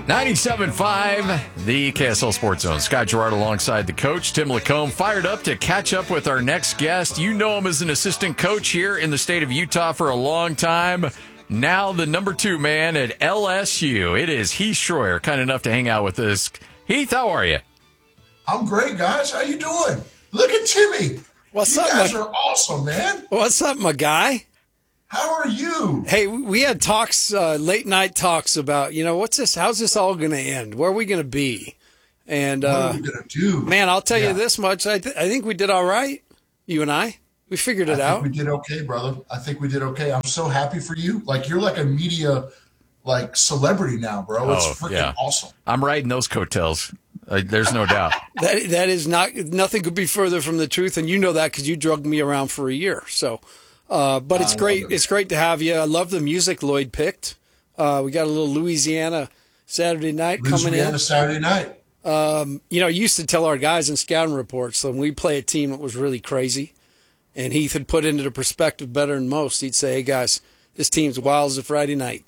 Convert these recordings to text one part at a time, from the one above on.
97.5, the KSL Sports Zone. Scott Gerard alongside the coach, Tim Lacombe, fired up to catch up with our next guest. You know him as an assistant coach here in the state of Utah for a long time. Now the number 2 man at LSU. It is Heath Schroyer, kind enough to hang out with us. Heath, how are you? I'm great, guys. How you doing? Look at Timmy. What's you up, guys are awesome, man. What's up, my guy? How are you? Hey, we had talks, late night talks about, what's this? How's this all going to end? Where are we going to be? And what are we going to do? Man, I'll tell you this much. I think we did all right, you and I. We figured it out. We did okay, brother. I think we did okay. I'm so happy for you. Like, you're like a media, celebrity now, bro. It's freaking awesome. I'm riding those coattails. There's no doubt. That is nothing could be further from the truth, and you know that because you drugged me around for a year. So, but it's great. It's great to have you. I love the music Lloyd picked. We got a little Louisiana Saturday night coming in. Louisiana Saturday night. I used to tell our guys in scouting reports when we play a team that was really crazy, and Heath had put into the perspective better than most. He'd say, "Hey guys, this team's wild as a Friday night."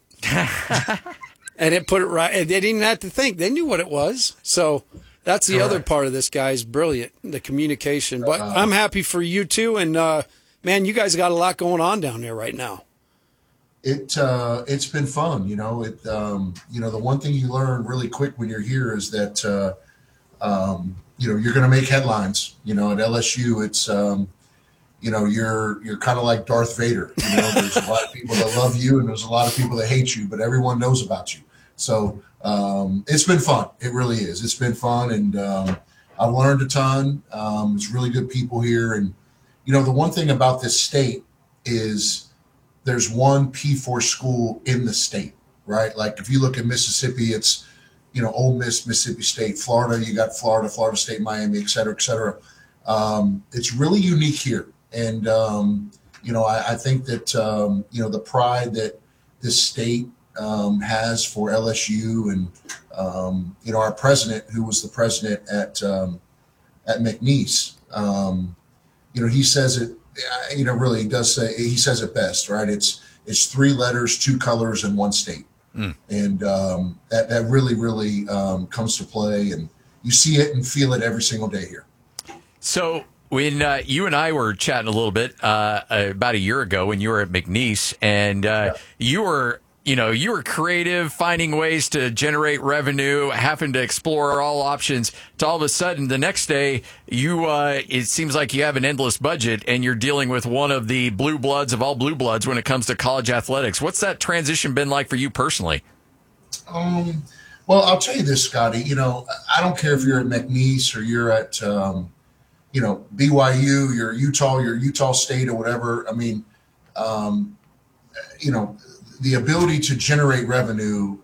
And it put it right. They didn't even have to think. They knew what it was. So that's the other part of this guy is brilliant, the communication. But I'm happy for you too. And, man, you guys got a lot going on down there right now. It's been fun. The one thing you learn really quick when you're here is that, you're going to make headlines. At LSU, it's, you're kind of like Darth Vader. There's a lot of people that love you and there's a lot of people that hate you, but everyone knows about you. So it's been fun. It really is. It's been fun, and I've learned a ton. It's really good people here, and the one thing about this state is there's one P4 school in the state, right? Like if you look at Mississippi, it's Ole Miss, Mississippi State. Florida, you got Florida State, Miami, et cetera, et cetera. It's really unique here. And, I think that, the pride that this state has for LSU and, our president, who was the president at McNeese, he says it, really he does say, he says it best, right? It's 3 letters, 2 colors, and 1 state. And that really, really comes to play. And you see it and feel it every single day here. So, when you and I were chatting a little bit about a year ago when you were at McNeese, and you were creative, finding ways to generate revenue, having to explore all options, to all of a sudden the next day it seems like you have an endless budget and you're dealing with one of the blue bloods of all blue bloods when it comes to college athletics. What's that transition been like for you personally? Well, I'll tell you this, Scotty. I don't care if you're at McNeese or you're at BYU, your Utah State or whatever. I mean, the ability to generate revenue,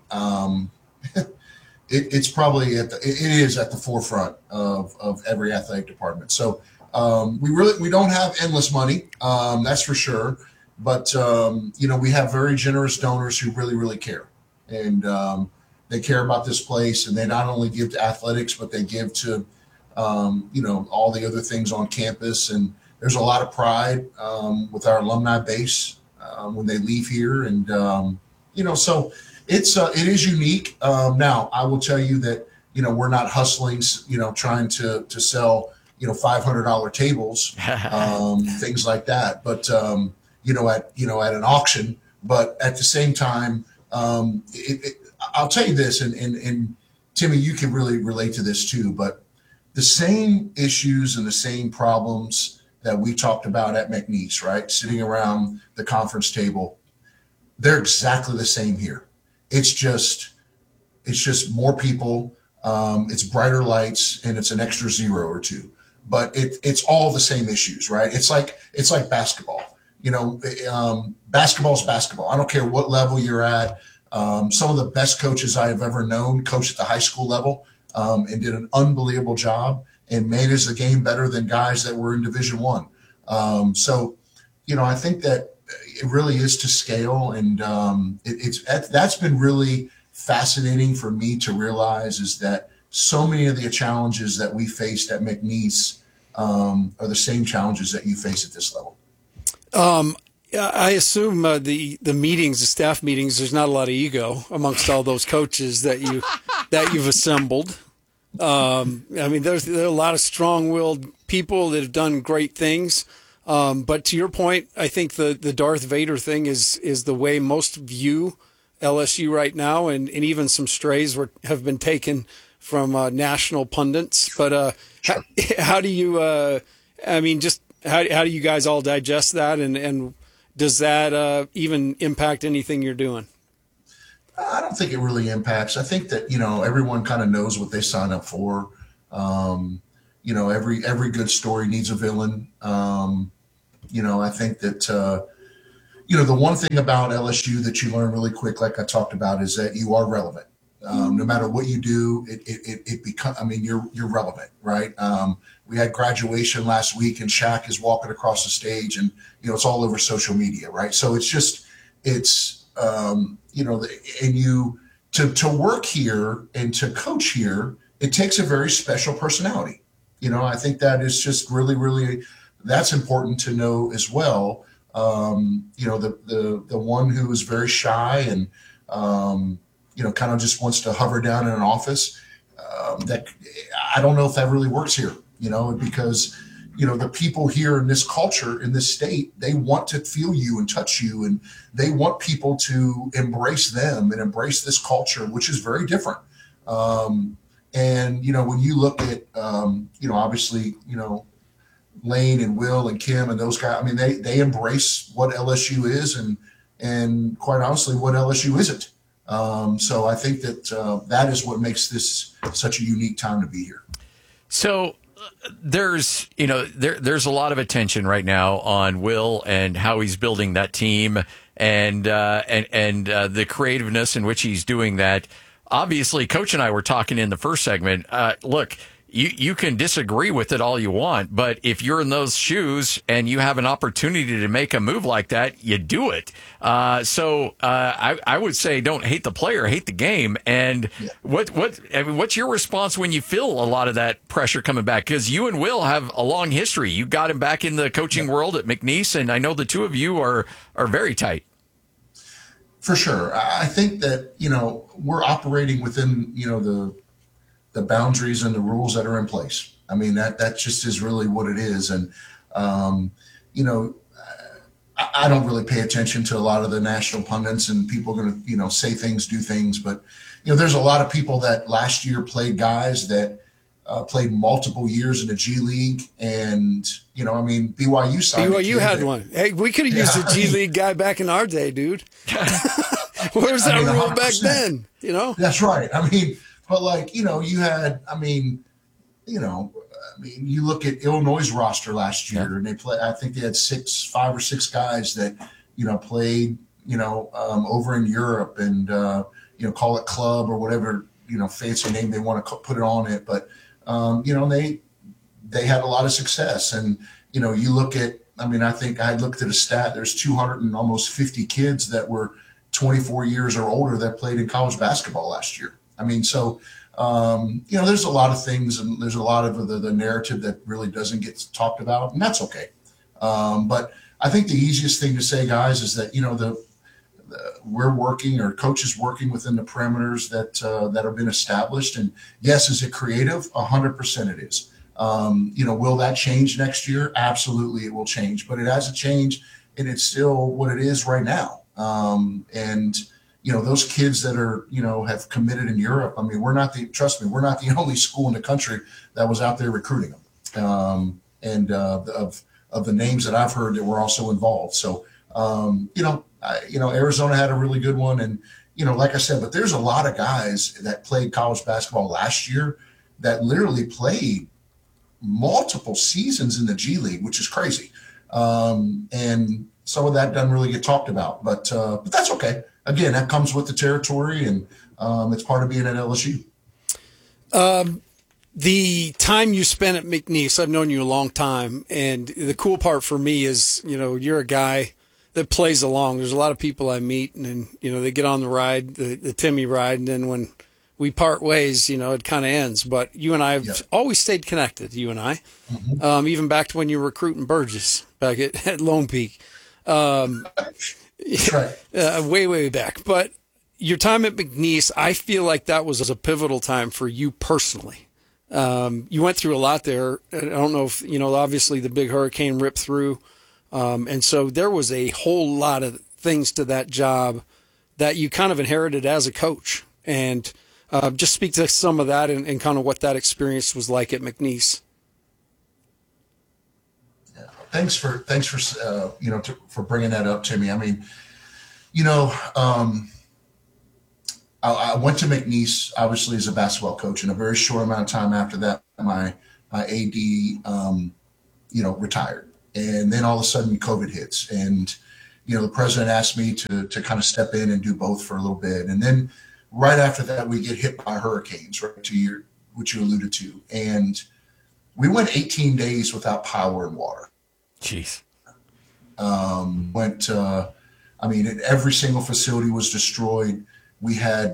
it's probably it is at the forefront of every athletic department. So we don't have endless money, that's for sure. But we have very generous donors who really, really care, and they care about this place, and they not only give to athletics, but they give to all the other things on campus. And there's a lot of pride with our alumni base when they leave here. And, so it is unique. Now, I will tell you that, we're not hustling, trying to sell, $500 tables, things like that. But, at an auction. But at the same time, I'll tell you this, and Timmy, you can really relate to this too, but the same issues and the same problems that we talked about at McNeese, right? Sitting around the conference table, they're exactly the same here. It's just more people, it's brighter lights, and it's an extra 0 or 2. But it's all the same issues, right? It's like basketball. Basketball's basketball. I don't care what level you're at. Some of the best coaches I have ever known coach at the high school level. And did an unbelievable job and managed the game better than guys that were in Division I. So, I think that it really is to scale, and that's been really fascinating for me to realize, is that so many of the challenges that we faced at McNeese are the same challenges that you face at this level. I assume the meetings, the staff meetings, there's not a lot of ego amongst all those coaches that you've assembled. I mean, there are a lot of strong-willed people that have done great things. But to your point, I think the Darth Vader thing is the way most view LSU right now, and even some strays have been taken from national pundits. But Sure. how do you? I mean, just how do you guys all digest that, and does that even impact anything you're doing? I don't think it really impacts. I think that, everyone kind of knows what they sign up for. Every good story needs a villain. I think that, the one thing about LSU that you learn really quick, like I talked about, is that you are relevant. No matter what you do, it becomes, you're relevant, right? We had graduation last week and Shaq is walking across the stage and, it's all over social media, right? So to work here and to coach here, it takes a very special personality. I think that is just really, really, that's important to know as well. The one who is very shy and, kind of just wants to hover down in an office, that I don't know if that really works here, because, the people here in this culture, in this state, they want to feel you and touch you, and they want people to embrace them and embrace this culture, which is very different. When you look at, obviously, Lane and Will and Kim and those guys, they embrace what LSU is and quite honestly, what LSU isn't. So I think that that is what makes this such a unique time to be here. So there's a lot of attention right now on Will and how he's building that team and the creativeness in which he's doing that. Obviously, Coach and I were talking in the first segment. Look, you can disagree with it all you want, but if you're in those shoes and you have an opportunity to make a move like that, you do it. So I would say don't hate the player, hate the game. And what's your response when you feel a lot of that pressure coming back? Because you and Will have a long history. You got him back in the coaching world at McNeese, and I know the two of you are very tight. For sure. I think that, we're operating within, the boundaries and the rules that are in place. That just is really what it is. And, I don't really pay attention to a lot of the national pundits and people are going to, say things, do things. But, there's a lot of people that last year played guys that played multiple years in the G League. And, BYU signed. BYU had one. Hey, we could have used a G League guy back in our day, dude. Where was that rule 100%. Back then? That's right. But you had, you look at Illinois' roster last year, and I think they had 5 or 6 guys that, played, over in Europe and, call it club or whatever, fancy name they want to put it on it. But, they had a lot of success. And, you look at, I think I looked at a stat, there's 250 kids that were 24 years or older that played in college basketball last year. There's a lot of things, and there's a lot of the narrative that really doesn't get talked about, and that's okay. But I think the easiest thing to say, guys, is that, we're working, or coaches working within the parameters that have been established. And yes, is it creative? 100% it is. Will that change next year? Absolutely, it will change, but it hasn't changed, and it's still what it is right now. Those kids that are, have committed in Europe. Trust me, we're not the only school in the country that was out there recruiting them. Of the names that I've heard that were also involved. So, Arizona had a really good one. And, like I said, but there's a lot of guys that played college basketball last year that literally played multiple seasons in the G League, which is crazy. And some of that doesn't really get talked about, but that's okay. Again, that comes with the territory, and it's part of being at LSU. The time you spent at McNeese, I've known you a long time, and the cool part for me is, you're a guy that plays along. There's a lot of people I meet, and they get on the ride, the Timmy ride, and then when we part ways, it kind of ends. But you and I have always stayed connected, you and I, even back to when you were recruiting Burgess back at Lone Peak. That's right. Way back. But your time at McNeese, I feel like that was a pivotal time for you personally. You went through a lot there. I don't know if, obviously the big hurricane ripped through. And so there was a whole lot of things to that job that you kind of inherited as a coach. And just speak to some of that and kind of what that experience was like at McNeese. Yeah. Thanks for for bringing that up to me. I mean, I went to McNeese obviously as a basketball coach, and a very short amount of time after that, my AD, retired, and then all of a sudden COVID hits, and the president asked me to kind of step in and do both for a little bit, and then right after that we get hit by hurricanes, right, which you alluded to, and we went 18 days without power and water. Jeez. Every single facility was destroyed. We had,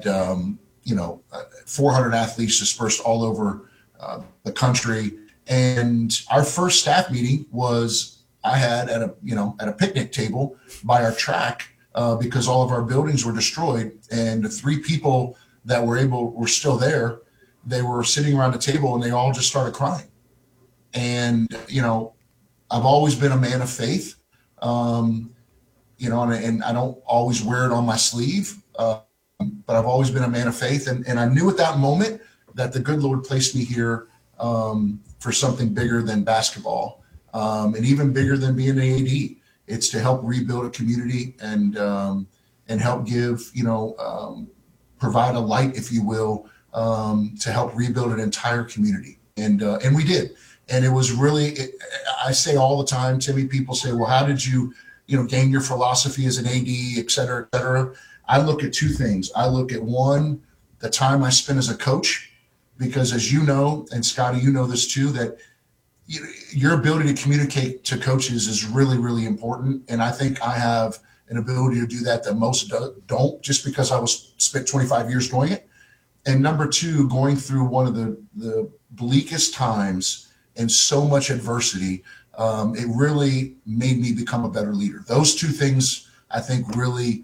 400 athletes dispersed all over the country. And our first staff meeting was I had at a picnic table by our track because all of our buildings were destroyed. And the three people that were still there. They were sitting around the table and they all just started crying. And, I've always been a man of faith, and I don't always wear it on my sleeve. But I've always been a man of faith. And I knew at that moment that the good Lord placed me here for something bigger than basketball and even bigger than being an AD. It's to help rebuild a community and help give, provide a light, if you will, to help rebuild an entire community. And we did. And it was really, I say all the time, Timmy, people say, well, how did you, gain your philosophy as an AD, et cetera, et cetera. I look at two things. I look at one, the time I spent as a coach, because as you know, and Scotty, you know this too, that your ability to communicate to coaches is really, really important. And I think I have an ability to do that most don't, just because I spent 25 years doing it. And number two, going through one of the bleakest times and so much adversity, it really made me become a better leader. Those two things, I think, really,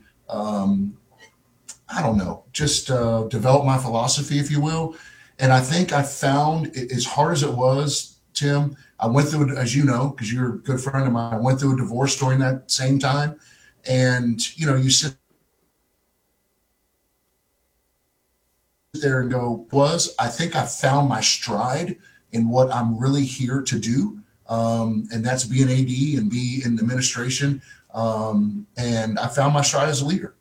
develop my philosophy, if you will. And I think I found, as hard as it was, Tim, I went through, as you know, because you're a good friend of mine, I went through a divorce during that same time. And, you sit there and go, I think I found my stride in what I'm really here to do. And that's be an AD and be in administration. And I found my stride as a leader.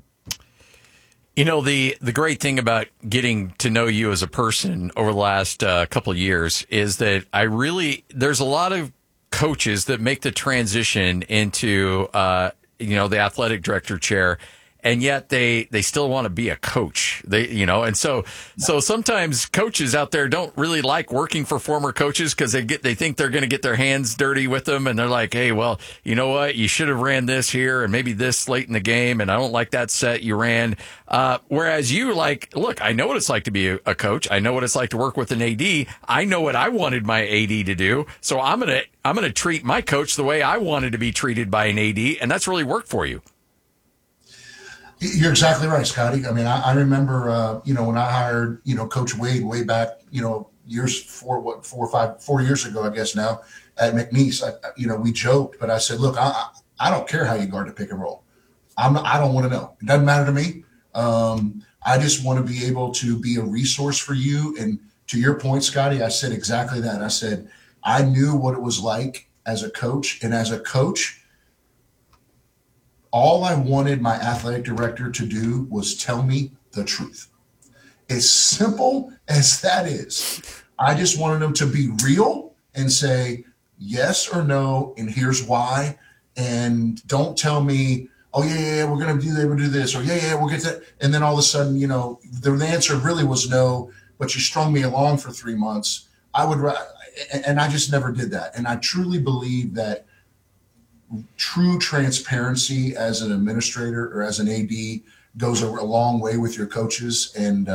The great thing about getting to know you as a person over the last couple of years is that there's a lot of coaches that make the transition into, the athletic director chair. And yet they still want to be a coach. And so sometimes coaches out there don't really like working for former coaches because they think they're going to get their hands dirty with them, and they're like, hey, well, you know what, you should have ran this here and maybe this late in the game, and I don't like that set you ran. Whereas you look, I know what it's like to be a coach. I know what it's like to work with an AD. I know what I wanted my AD to do, so I'm gonna treat my coach the way I wanted to be treated by an AD, and that's really worked for you. You're exactly right, Scotty. I mean, I remember, when I hired, Coach Wade way back, 4 years ago, I guess now, at McNeese. We joked, but I said, look, I don't care how you guard the pick and roll. I don't want to know. It doesn't matter to me. I just want to be able to be a resource for you. And to your point, Scotty, I said exactly that. I said, I knew what it was like as a coach, and as a coach, all I wanted my athletic director to do was tell me the truth. As simple as that is, I just wanted him to be real and say yes or no, and here's why. And don't tell me, oh, yeah, we're going to do this, or yeah, we'll get that. And then all of a sudden, the answer really was no, but you strung me along for 3 months. And I just never did that. And I truly believe that true transparency as an administrator or as an AD goes a long way with your coaches. And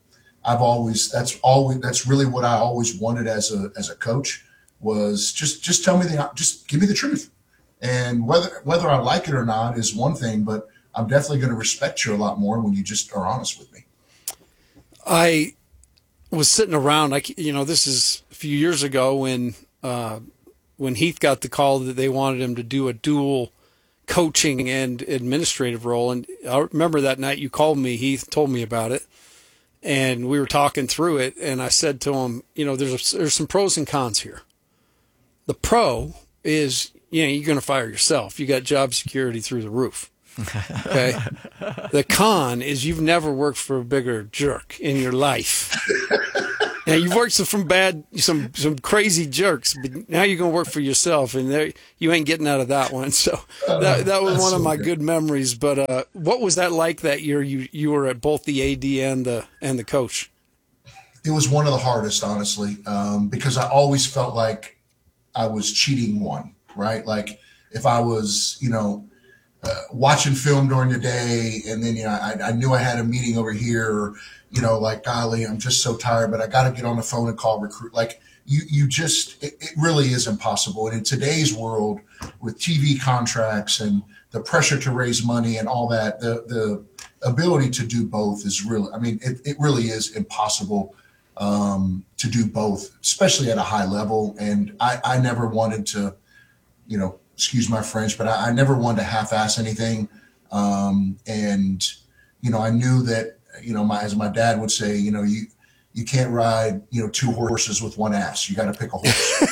that's really what I always wanted as a coach, was just tell me just give me the truth. And whether I like it or not is one thing, but I'm definitely going to respect you a lot more when you just are honest with me. I was sitting around, this is a few years ago when Heath got the call that they wanted him to do a dual coaching and administrative role. And I remember that night you called me, Heath, told me about it, and we were talking through it. And I said to him, there's some pros and cons here. The pro is, you're going to fire yourself. You got job security through the roof. Okay. The con is you've never worked for a bigger jerk in your life. Now you've worked some crazy jerks, but now you're going to work for yourself, and you ain't getting out of that one. So that was one of my good memories. But what was that like that year? You were at both the AD and the coach. It was one of the hardest, honestly, because I always felt like I was cheating one, right? Like if I was, watching film during the day, and then I knew I had a meeting over here, like, golly, I'm just so tired, but I got to get on the phone and call recruit. Like it really is impossible. And in today's world with TV contracts and the pressure to raise money and all that, the ability to do both is really, it really is impossible to do both, especially at a high level. And I never wanted to, excuse my French, but I never wanted to half-ass anything. And, I knew that, as my dad would say, you can't ride, two horses with one ass. You got to pick a horse.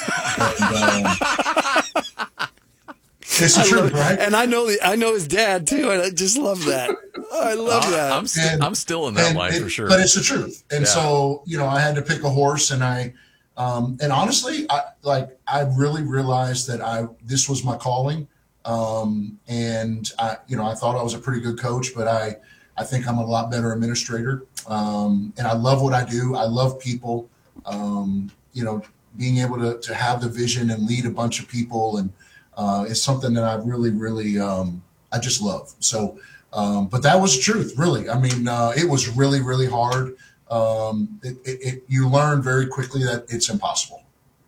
It's the truth, right? And I know his dad too, and I just love that. I love that. I'm still in that line for sure. But it's the truth. And so, I had to pick a horse, and and honestly, I really realized that this was my calling. And I thought I was a pretty good coach, but I think I'm a lot better administrator. And I love what I do. I love people, being able to have the vision and lead a bunch of people. And it's something that I really, really, I just love. So, but that was the truth, really. It was really, really hard. You learn very quickly that it's impossible.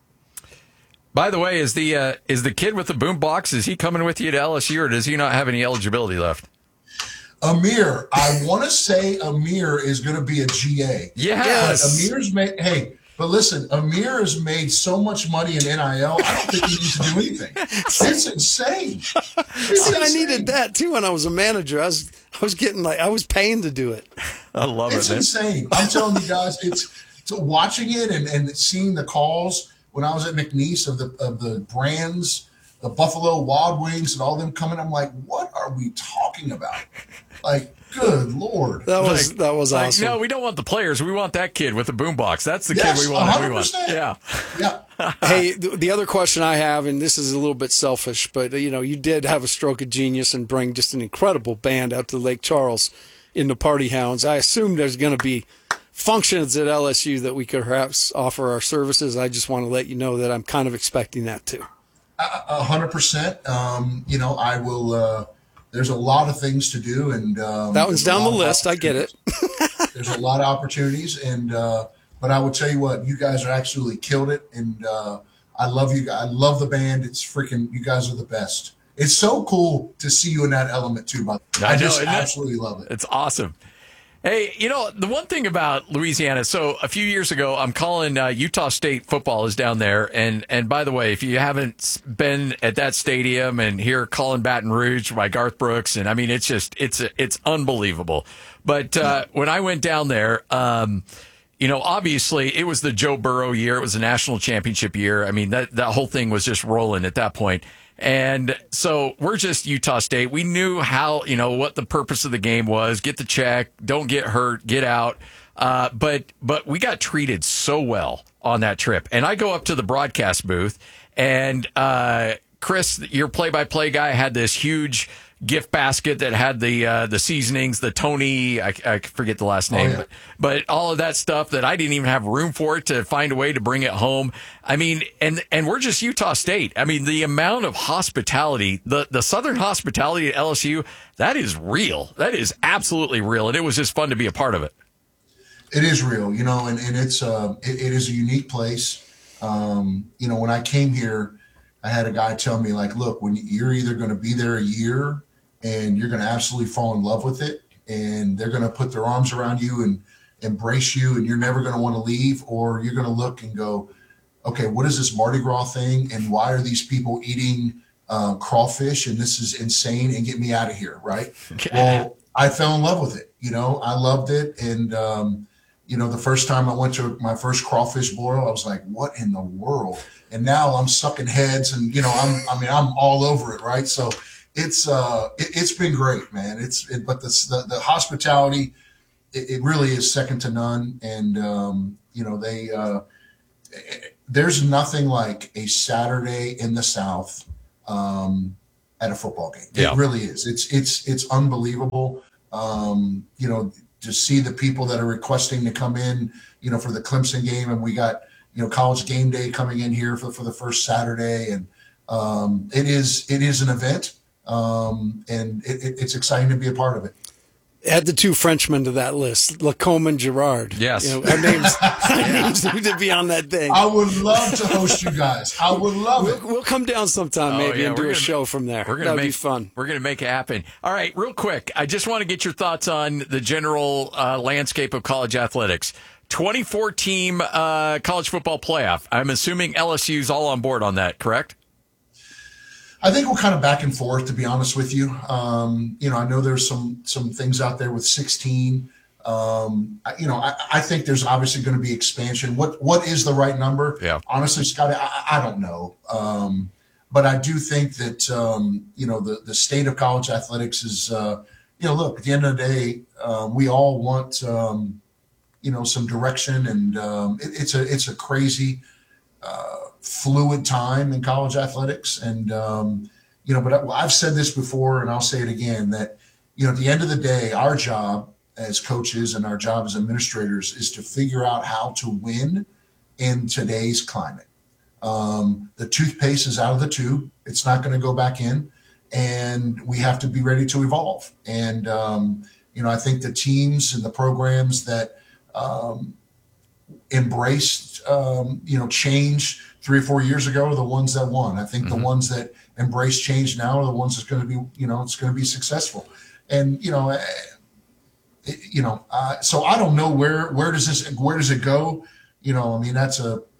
By the way, is the kid with the boom box, is he coming with you to LSU, or does he not have any eligibility left? Amir, I want to say Amir is going to be a GA. Yes. But listen, Amir has made so much money in NIL. I don't think he needs to do anything. It's insane. I needed that too when I was a manager. I was getting I was paying to do it. I love it. It's insane. I'm telling you guys, it's watching it and seeing the calls when I was at McNeese of the brands, the Buffalo Wild Wings and all them coming. I'm like, what are we talking about? Like, good Lord. That was awesome. No, we don't want the players. We want that kid with the boombox. That's the Yes, kid we want. 100%. Yeah. Hey, the other question I have, and this is a little bit selfish, but you did have a stroke of genius and bring just an incredible band out to Lake Charles in the Party Hounds. I assume there's going to be functions at LSU that we could perhaps offer our services. I just want to let you know that I'm kind of expecting that too. 100%. I will. There's a lot of things to do, and that one's down the list. I get it. There's a lot of opportunities, and but I will tell you what, you guys are absolutely killed it, and I love you guys. I love the band. It's freaking. You guys are the best. It's so cool to see you in that element too. But I just absolutely love it. It's awesome. Hey, the one thing about Louisiana, so a few years ago, I'm calling Utah State football is down there. And by the way, if you haven't been at that stadium and hear Calling Baton Rouge by Garth Brooks, and it's unbelievable. But when I went down there, obviously it was the Joe Burrow year. It was a national championship year. That whole thing was just rolling at that point. And so we're just Utah State. We knew how, what the purpose of the game was. Get the check, don't get hurt, get out. But we got treated so well on that trip. And I go up to the broadcast booth, and Chris, your play-by-play guy, had this huge gift basket that had the seasonings, the Tony, I forget the last name, but all of that stuff that I didn't even have room for it to find a way to bring it home. And we're just Utah State. The amount of hospitality, the Southern hospitality at LSU, that is real. That is absolutely real. And it was just fun to be a part of it. It is real, and it's it is a unique place. When I came here, I had a guy tell me, like, look, when you're either going to be there a year and you're going to absolutely fall in love with it, and they're going to put their arms around you and embrace you, and you're never going to want to leave, or you're going to look and go, okay, what is this Mardi Gras thing, and why are these people eating crawfish, and this is insane, and get me out of here, right? Well, I fell in love with it. I loved it, and the first time I went to my first crawfish boil, I was like, what in the world? And now I'm sucking heads, and I'm all over it, right? So it's been great, man. But the hospitality, it really is second to none, and there's nothing like a Saturday in the South at a football game. It really is. It's unbelievable. To see the people that are requesting to come in, for the Clemson game, and we got College Game Day coming in here for the first Saturday, and it is an event, and it's exciting to be a part of it. Add the two Frenchmen to that list, Lacombe and Gerard. Yes. Our names need to be on that thing. I would love to host you guys. I would love it. We'll come down sometime and do a show from there. That'd be fun. We're going to make it happen. All right, real quick, I just want to get your thoughts on the general landscape of college athletics. 24-team college football playoff. I'm assuming LSU's all on board on that, correct? I think we're kind of back and forth, to be honest with you. I know there's some things out there with 16. I think there's obviously going to be expansion. What is the right number? Yeah. Honestly, Scott, I don't know. But I do think that the state of college athletics is look, at the end of the day, we all want some direction, and it's a crazy fluid time in college athletics. And, but I've said this before, and I'll say it again, that, at the end of the day, our job as coaches and our job as administrators is to figure out how to win in today's climate. The toothpaste is out of the tube. It's not going to go back in, and we have to be ready to evolve. And, I think the teams and the programs that embraced, change 3 or 4 years ago are the ones that won. I think the ones that embrace change now are the ones that's going to be, it's going to be successful. And, so I don't know where does it go? That's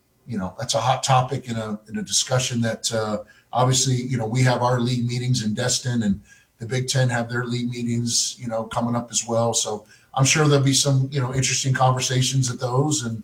a hot topic in a discussion that obviously, we have our league meetings in Destin, and the Big Ten have their league meetings, coming up as well. So I'm sure there'll be some, interesting conversations at those, and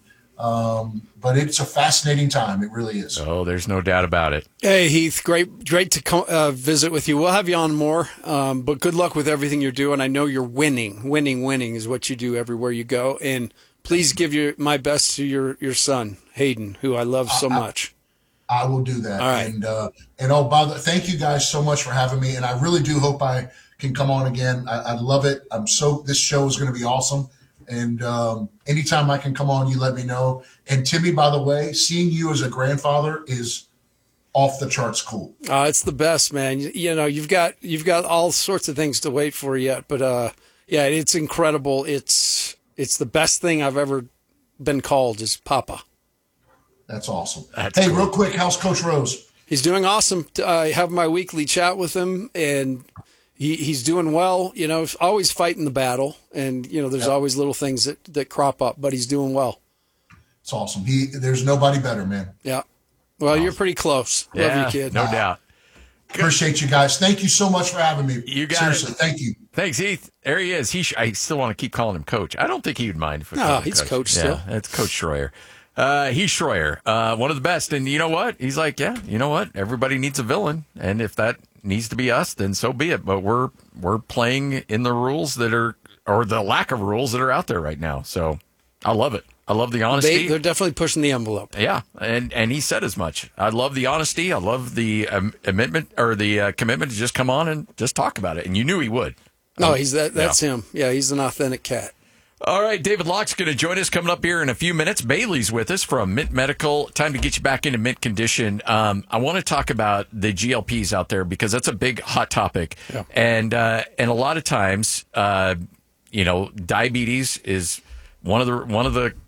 but it's a fascinating time. It really is. Oh, there's no doubt about it. Hey, Heath, great to visit with you. We'll have you on more, but good luck with everything you're doing. I know you're winning. Winning is what you do everywhere you go. And please give my best to your son, Hayden, who I love so much. I will do that. All right. Thank you guys so much for having me. And I really do hope I can come on again. I love it. This show is going to be awesome. And anytime I can come on, you let me know. And Timmy, by the way, seeing you as a grandfather is off the charts cool. It's the best, man. You've got all sorts of things to wait for yet, but it's incredible. It's the best thing I've ever been called is Papa. That's awesome. That's cool. Real quick, how's Coach Rose? He's doing awesome. I have my weekly chat with him, and he's doing well. Always fighting the battle, and there's always little things that crop up, but he's doing well. It's awesome. There's nobody better, man. Yeah. Well, You're pretty close. Love you, kid. No doubt. Appreciate you guys. Thank you so much for having me. You got Seriously, it. Thank you. Thanks, Heath. There he is. I still want to keep calling him Coach. I don't think he would mind. He's coach still. Yeah, it's Coach Schroyer. He's Schroyer, one of the best. And you know what? He's like, you know what? Everybody needs a villain. And if that needs to be us, then so be it. But we're playing in the rules that are, or the lack of rules that are out there right now. So I love it. I love the honesty. They're definitely pushing the envelope. Yeah, and he said as much. I love the honesty. I love the commitment to just come on and just talk about it. And you knew he would. No, that's him. Yeah, he's an authentic cat. All right, David Locke's going to join us coming up here in a few minutes. Bailey's with us from Mint Medical. Time to get you back into mint condition. I want to talk about the GLPs out there because that's a big hot topic. Yeah. And a lot of times, diabetes is one of the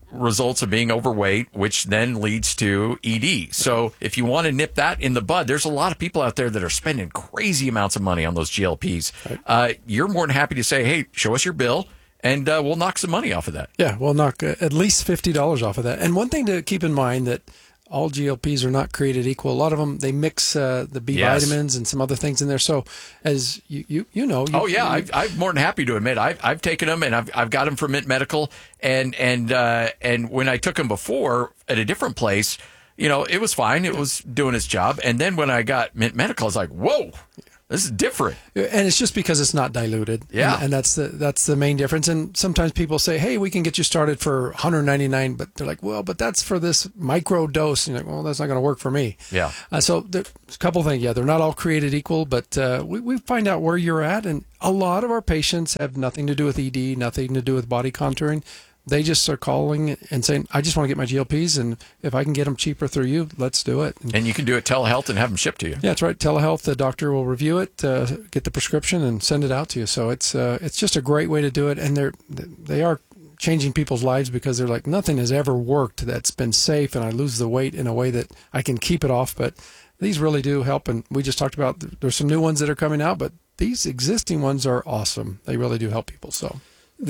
results of being overweight, which then leads to ED. So if you want to nip that in the bud, there's a lot of people out there that are spending crazy amounts of money on those GLPs. Right. You're more than happy to say, hey, show us your bill, and we'll knock some money off of that. Yeah, we'll knock at least $50 off of that. And one thing to keep in mind that all GLPs are not created equal. A lot of them, they mix the B vitamins and some other things in there. So as you know. I'm more than happy to admit I've taken them, and I've got them from Mint Medical. And when I took them before at a different place, it was fine. It was doing its job. And then when I got Mint Medical, I was like, whoa. This is different. And it's just because it's not diluted. Yeah. And that's the main difference. And sometimes people say, hey, we can get you started for $199, but they're like, well, but that's for this micro dose. And you're like, well, that's not going to work for me. Yeah. So there's a couple of things. Yeah, they're not all created equal, but we find out where you're at. And a lot of our patients have nothing to do with ED, nothing to do with body contouring. They just are calling and saying, I just want to get my GLPs, and if I can get them cheaper through you, let's do it. And you can do it telehealth and have them shipped to you. Yeah, that's right. Telehealth, the doctor will review it, get the prescription, and send it out to you. So it's just a great way to do it, and they are changing people's lives because they're like, nothing has ever worked that's been safe, and I lose the weight in a way that I can keep it off. But these really do help, and we just talked about there's some new ones that are coming out, but these existing ones are awesome. They really do help people. So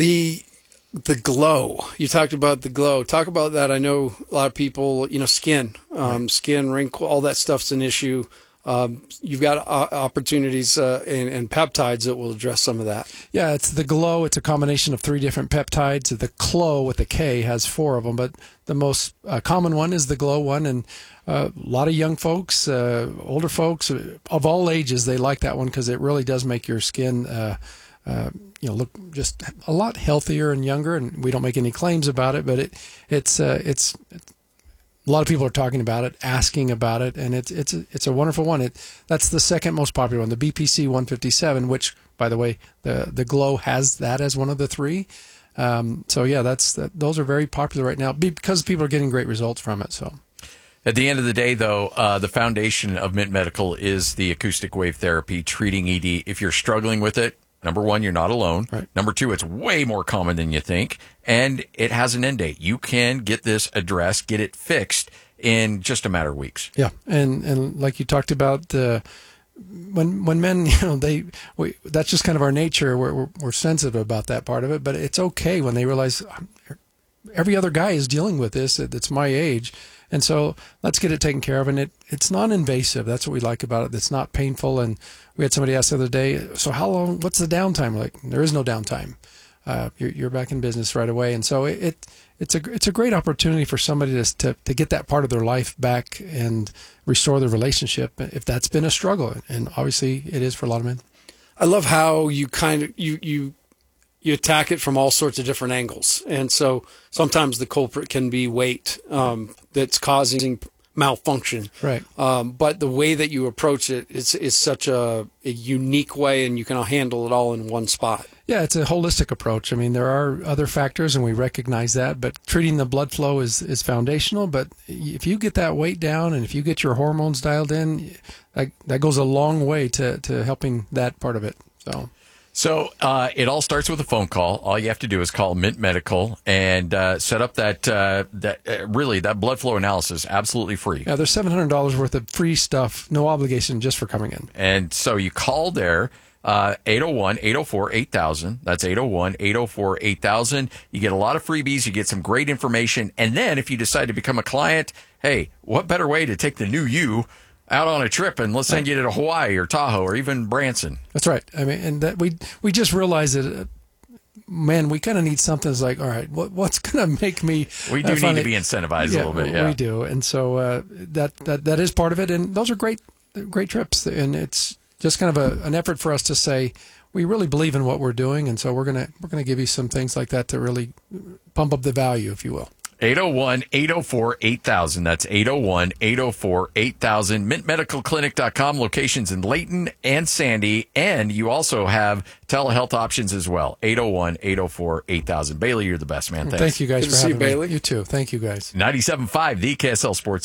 the glow. You talked about the glow. Talk about that. I know a lot of people, skin, skin wrinkle, all that stuff's an issue. You've got opportunities and peptides that will address some of that. Yeah, it's the glow. It's a combination of 3 different peptides. The Clo with the K has 4 of them, but the most common one is the Glow one. And a lot of young folks, older folks of all ages, they like that one because it really does make your skin look just a lot healthier and younger. And we don't make any claims about it, but it's a lot of people are talking about it, asking about it, and it's a wonderful one. That's the second most popular one, the BPC 157, which, by the way, the Glow has that as one of the 3. So yeah, those are very popular right now because people are getting great results from it. So. At the end of the day, though, the foundation of Mint Medical is the acoustic wave therapy treating ED. If you're struggling with it, number 1, you're not alone. Right. Number 2, it's way more common than you think, and it has an end date. You can get this addressed, get it fixed in just a matter of weeks. Yeah, and like you talked about, when men, that's just kind of our nature. We're sensitive about that part of it, but it's okay when they realize every other guy is dealing with this that's my age. And so let's get it taken care of. And it's non-invasive. That's what we like about it. It's not painful. And we had somebody ask the other day, so how long, what's the downtime? We're like, there is no downtime. You're back in business right away. And so it's a great opportunity for somebody to get that part of their life back and restore their relationship if that's been a struggle. And obviously it is for a lot of men. I love how you kind of, you attack it from all sorts of different angles. And so sometimes the culprit can be weight that's causing malfunction. Right. But the way that you approach it is such a unique way, and you can handle it all in one spot. Yeah, it's a holistic approach. I mean, there are other factors, and we recognize that, but treating the blood flow is foundational. But if you get that weight down and if you get your hormones dialed in, that goes a long way to helping that part of it. So it all starts with a phone call. All you have to do is call Mint Medical and set up that blood flow analysis absolutely free. Yeah, there's $700 worth of free stuff, no obligation, just for coming in. And so you call there, 801-804-8000. That's 801-804-8000. You get a lot of freebies. You get some great information. And then if you decide to become a client, hey, what better way to take the new you out on a trip, and let's send you to Hawaii or Tahoe or even Branson. That's right. I mean, and that we just realized that, man, we kind of need something that's like, all right, what's going to make me? We do need to be incentivized a little bit. Yeah, we do. And so that is part of it. And those are great trips. And it's just kind of an effort for us to say we really believe in what we're doing. And so we're gonna give you some things like that to really pump up the value, if you will. 801-804-8000. That's 801-804-8000. MintMedicalClinic.com. Locations in Layton and Sandy. And you also have telehealth options as well. 801-804-8000. Bailey, you're the best, man. Thanks. Thank you guys for having me. Bailey. You too. Thank you guys. 97.5, the KSL Sports Zone.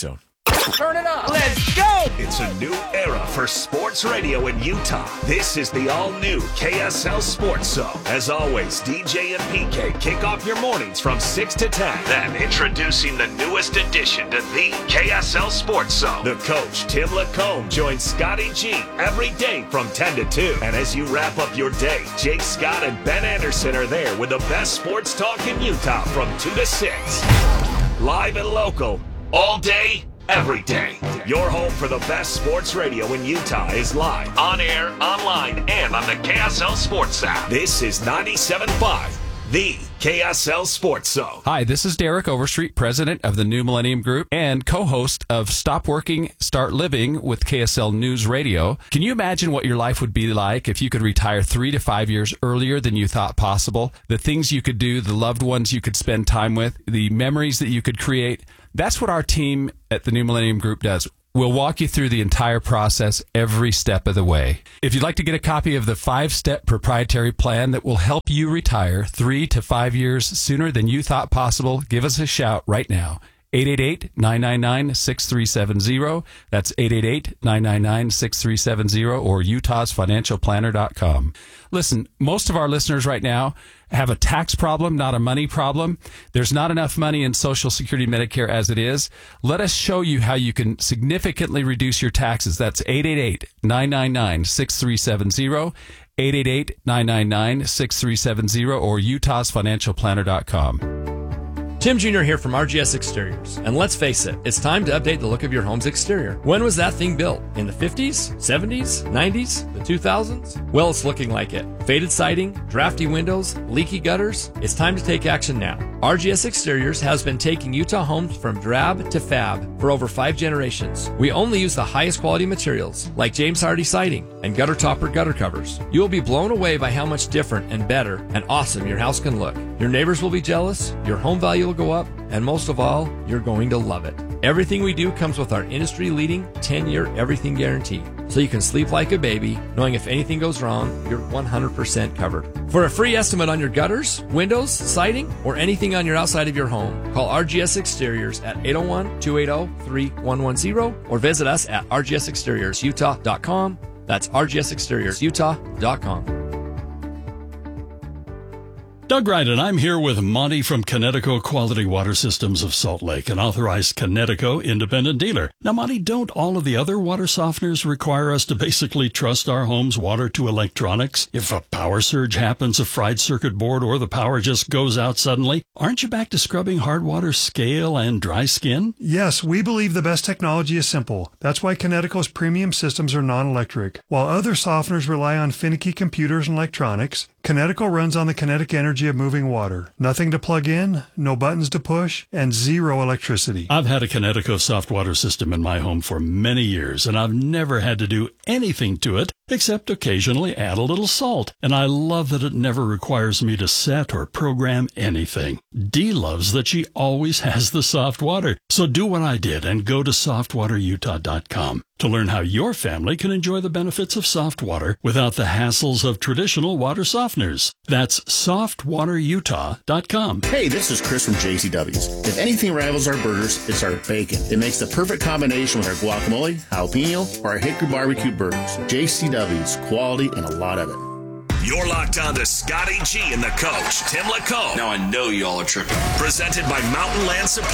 Turn it up. Let's go. It's a new era for sports radio in Utah. This is the all-new KSL Sports Zone. As always, DJ and PK kick off your mornings from 6 to 10. Then introducing the newest addition to the KSL Sports Zone. The coach, Tim Lacombe, joins Scotty G every day from 10 to 2. And as you wrap up your day, Jake Scott and Ben Anderson are there with the best sports talk in Utah from 2 to 6. Live and local, all day, every day. Your home for the best sports radio in Utah is live, on air, online, and on the KSL Sports app. This is 97.5, the KSL Sports Zone. Hi, this is Derek Overstreet, president of the New Millennium Group and co-host of Stop Working, Start Living with KSL News Radio. Can you imagine what your life would be like if you could retire 3 to 5 years earlier than you thought possible? The things you could do, the loved ones you could spend time with, the memories that you could create. That's what our team at the New Millennium Group does. We'll walk you through the entire process every step of the way. If you'd like to get a copy of the 5-step proprietary plan that will help you retire 3 to 5 years sooner than you thought possible, give us a shout right now. 888-999-6370. That's 888-999-6370 or utahsfinancialplanner.com. Listen, most of our listeners right now have a tax problem, not a money problem. There's not enough money in Social Security Medicare as it is. Let us show you how you can significantly reduce your taxes. That's 888-999-6370. 888-999-6370 or utahsfinancialplanner.com. Tim Jr. here from RGS Exteriors. And let's face it, it's time to update the look of your home's exterior. When was that thing built? In the 50s? 70s? 90s? The 2000s? Well, it's looking like it. Faded siding, drafty windows, leaky gutters. It's time to take action now. RGS Exteriors has been taking Utah homes from drab to fab for over 5 generations. We only use the highest quality materials, like James Hardy siding and gutter topper gutter covers. You will be blown away by how much different and better and awesome your house can look. Your neighbors will be jealous, your home value will go up, and most of all, you're going to love it. Everything we do comes with our industry-leading 10-year everything guarantee, so you can sleep like a baby, knowing if anything goes wrong, you're 100% covered. For a free estimate on your gutters, windows, siding, or anything on your outside of your home, call RGS Exteriors at 801-280-3110 or visit us at rgsexteriorsutah.com. That's rgsexteriorsutah.com. Doug Wright, and I'm here with Monty from Connecticut Quality Water Systems of Salt Lake, an authorized Connecticut independent dealer. Now, Monty, don't all of the other water softeners require us to basically trust our home's water to electronics? If a power surge happens, a fried circuit board, or the power just goes out suddenly, aren't you back to scrubbing hard water scale and dry skin? Yes, we believe the best technology is simple. That's why Connecticut's premium systems are non-electric. While other softeners rely on finicky computers and electronics, Connecticut runs on the kinetic energy of moving water. Nothing to plug in, no buttons to push, and zero electricity. I've had a Connecticut soft water system in my home for many years, and I've never had to do anything to it except occasionally add a little salt. And I love that it never requires me to set or program anything. Dee loves that she always has the soft water. So do what I did and go to softwaterutah.com to learn how your family can enjoy the benefits of soft water without the hassles of traditional water softeners. That's softwaterutah.com. Hey, this is Chris from JCW's. If anything rivals our burgers, it's our bacon. It makes the perfect combination with our guacamole, jalapeno, or our hickory barbecue burgers. JCW's, quality and a lot of it. You're locked on to Scotty G and the coach, Tim Lacombe. Now I know y'all are tripping. Presented by Mountain Land Supply.